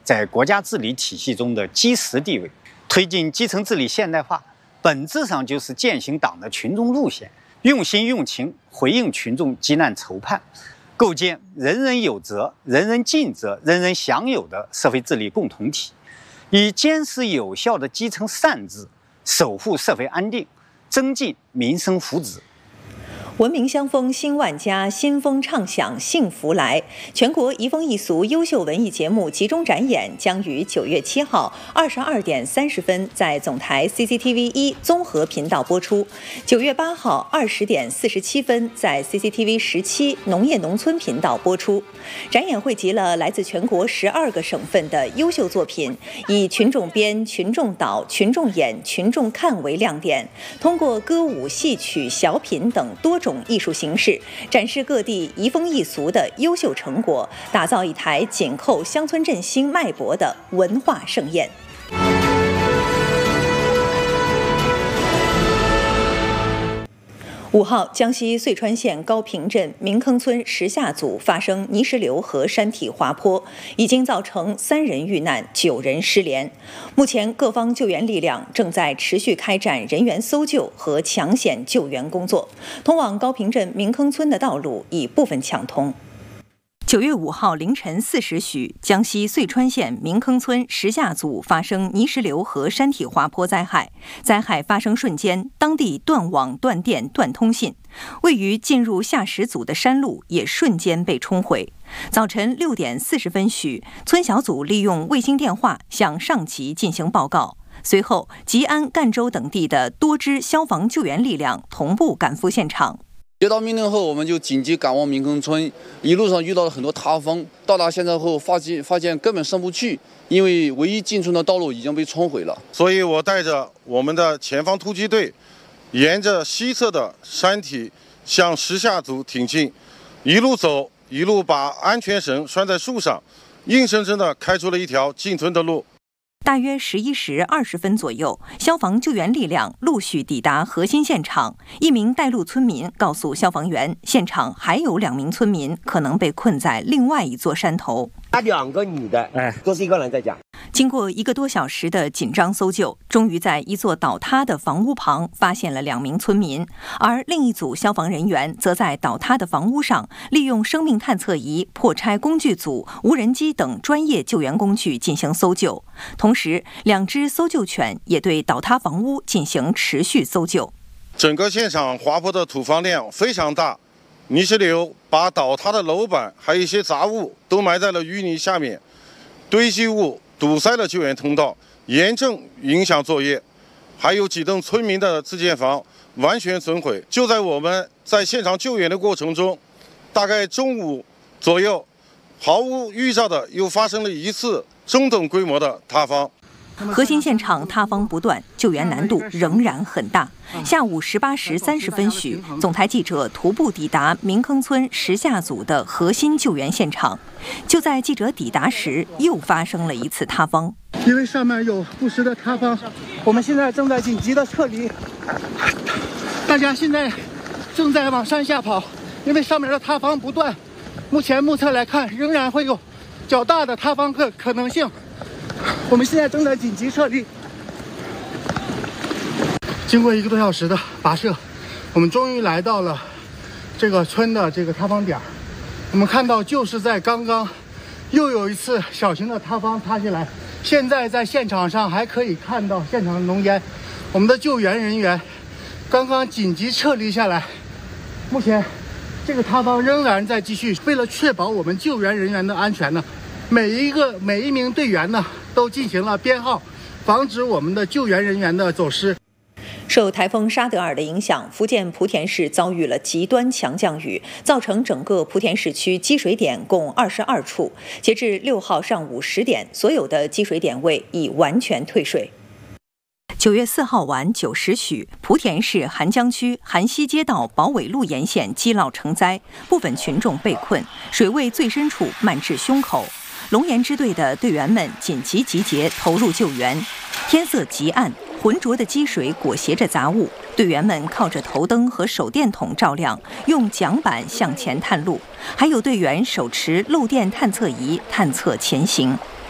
在国家治理体系中的基石地位。推进基层治理现代化，本质上就是践行党的群众路线，用心用情回应群众急难愁盼，构建人人有责、人人尽责、人人享有的社会治理共同体，以坚实有效的基层善治，守护社会安定，增进民生福祉。 文明相逢新万家，新风畅响幸福来。全国移风易俗优秀文艺节目集中展演将于9月7号22点30分在总台 CCTV1 综合频道播出，9月8号20点47分在 CCTV 17农业农村频道播出。展演汇集了来自全国12个省份的优秀作品，以群众编、群众导、群众演、群众看为亮点，通过歌舞、戏曲、小品等多种艺术形式，展示各地移风易俗的优秀成果，打造一台紧扣乡村振兴脉搏的文化盛宴。5号，江西遂川县高坪镇明坑村石下组发生泥石流和山体滑坡，已经造成3人遇难，9人失联。目前，各方救援力量正在持续开展人员搜救和抢险救援工作。通往高坪镇明坑村的道路已部分抢通。9月5号凌晨4时许，江西遂川县明坑村石下组发生泥石流和山体滑坡灾害。灾害发生瞬间，当地断网、断电、断通信，位于进入下石组的山路也瞬间被冲毁。早晨6点40分许，村小组利用卫星电话向上级进行报告。随后，吉安、赣州等地的多支消防救援力量同步赶赴现场。 接到命令后，我们就紧急赶往明坑村，一路上遇到了很多塌方。到达现场后，发现根本上不去，因为唯一进村的道路已经被冲毁了。 所以我带着我们的前方突击队，沿着西侧的山体向石下组挺进，一路走，一路把安全绳拴在树上，硬生生地开出了一条进村的路。 大约11时20分左右，消防救援力量陆续抵达核心现场。一名带路村民告诉消防员，现场还有2名村民可能被困在另外一座山头。 那2个女的，都是一个人在讲。 经过1个多小时的紧张搜救，终于在一座倒塌的房屋旁发现了2名村民，而另一组消防人员则在倒塌的房屋上利用生命探测仪、破拆工具组、无人机等专业救援工具进行搜救。同时，2只搜救犬也对倒塌房屋进行持续搜救。 整个现场滑坡的土方量非常大，泥石流把倒塌的楼板还有一些杂物都埋在了淤泥下面，堆积物堵塞了救援通道，严重影响作业。还有几栋村民的自建房完全损毁。就在我们在现场救援的过程中，大概中午左右，毫无预兆的又发生了一次中等规模的塌方。 核心现场塌方不断，救援难度仍然很大。下午18时30分许，总台记者徒步抵达明坑村石下组的核心救援现场。就在记者抵达时，又发生了一次塌方。 因为上面有不时的塌方，我们现在正在紧急的撤离。大家现在正在往山下跑，因为上面的塌方不断。目前目测来看，仍然会有较大的塌方可能性。我们现在正在紧急撤离。经过1个多小时的跋涉，我们终于来到了这个村的这个塌方点。我们看到就是在刚刚又有一次小型的塌方塌下来，现在在现场上还可以看到现场的浓烟。我们的救援人员刚刚紧急撤离下来，目前这个塌方仍然在继续。为了确保我们救援人员的安全呢，每一名队员呢都进行了编号，防止我们的救援人员的走失。 受台风沙德尔的影响，福建莆田市遭遇了极端强降雨，造成整个莆田市区积水点共22处。截至6号上午10点，所有的积水点位已完全退水。9月4号晚9时许，莆田市韩江区韩西街道宝尾路沿线积涝成灾，部分群众被困，水位最深处漫至胸口。龙岩支队的队员们紧急集结，投入救援。天色极暗，浑浊的积水裹挟着杂物，队员们靠着头灯和手电筒照亮，用桨板向前探路，还有队员手持漏电探测仪探测前行。